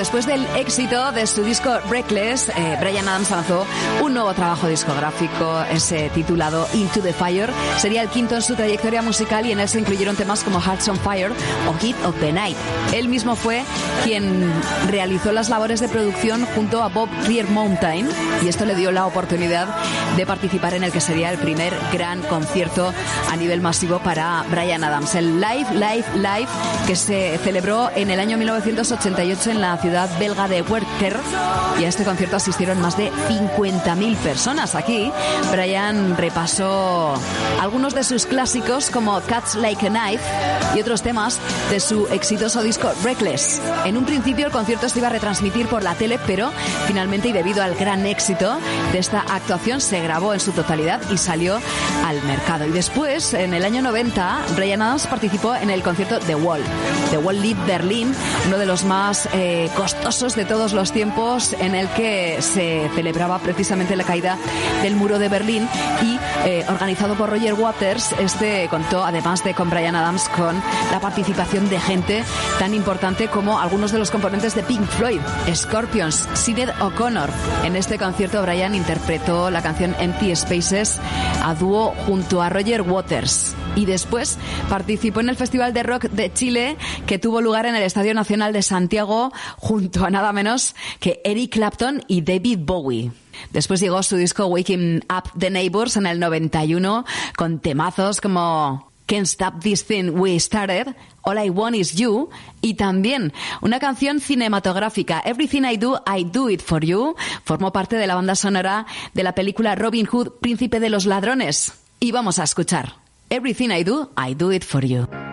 después del éxito de su disco Reckless, Bryan Adams lanzó un nuevo trabajo discográfico, ese titulado Into the Fire. Sería el quinto en su trayectoria musical y en él se incluyeron temas como Hearts on Fire o Heat of the Night. Él mismo fue quien realizó las labores de producción junto a Bob Clearmountain y esto le dio la oportunidad de participar en el que sería el primer gran concierto a nivel masivo para Bryan Adams, el Live, que se celebró en el año 1988 en la ciudad belga de Werchter, y a este concierto asistieron más de 50.000 personas. Aquí Bryan repasó algunos de sus clásicos como Cuts Like a Knife y otros temas de su exitoso disco Reckless. En un principio el concierto se iba a retransmitir por la tele, pero finalmente, y debido al gran éxito de esta actuación, se grabó en su totalidad y salió al mercado. Y después, en el año 90, Bryan Adams participó en el concierto The Wall Live Berlin, uno de los más costosos de todos los tiempos, en el que se celebraba precisamente la caída del muro de Berlín y organizado por Roger Waters. Este contó, además de con Bryan Adams, con la participación de gente tan importante como algunos de los componentes de Pink Floyd, Scorpions, Sinéad O'Connor. En este concierto Bryan interpretó la canción Empty Spaces a dúo junto a Roger Waters. Y después participó en el Festival de Rock de Chile, que tuvo lugar en el Estadio Nacional de Santiago junto a nada menos que Eric Clapton y David Bowie. Después llegó su disco Waking Up the Neighbors en el 91 con temazos como Can't Stop This Thing We Started, All I Want Is You, y también una canción cinematográfica, Everything I Do It For You. Formó parte de la banda sonora de la película Robin Hood, Príncipe de los Ladrones. Y vamos a escuchar Everything I Do It For You.